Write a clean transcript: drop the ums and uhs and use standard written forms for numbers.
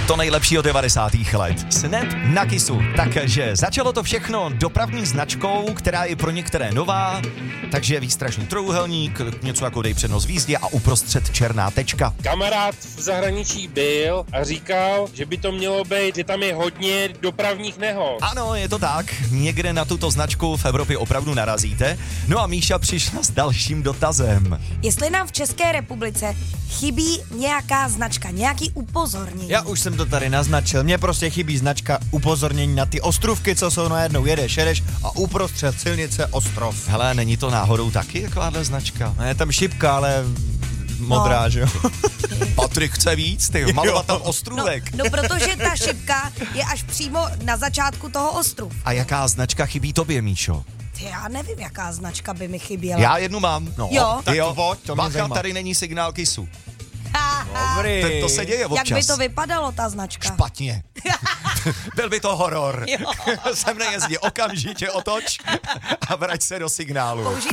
To nejlepší od 90. let. Snap na Kissu. Takže začalo to všechno dopravní značkou, která je pro některé nová, takže výstražný trojúhelník, něco jako dej přednost v jízdě a uprostřed černá tečka. Kamarád v zahraničí byl a říkal, že by to mělo být, že tam je hodně dopravních nehod. Ano, je to tak. Někde na tuto značku v Evropě opravdu narazíte. No a Míša přišla s dalším dotazem. Jestli nám v České republice chybí nějaká značka, nějaký upozornění. Já už jsem to tady naznačil, mně prostě chybí značka upozornění na ty ostrůvky, co jsou najednou jedeš a uprostřed silnice ostrov. Hele, není to náhodou taky takováhle značka? Je tam šipka, ale modrá, že jo? Patrik chce víc, ty malovat tam ostrůvek. No, protože ta šipka je až přímo na začátku toho ostrův. A jaká značka chybí tobě, Míšo? Já nevím, jaká značka by mi chyběla. Já jednu mám. No, Jo? Tak pojď, to mě Bacha, zajímá. tady není signál Kissu. Dobrý. To se děje občas. Jak by to vypadalo, ta značka? Špatně. Byl by to horor. Jo. Sem nejezdí, okamžitě otoč a vrať se do signálu. Použij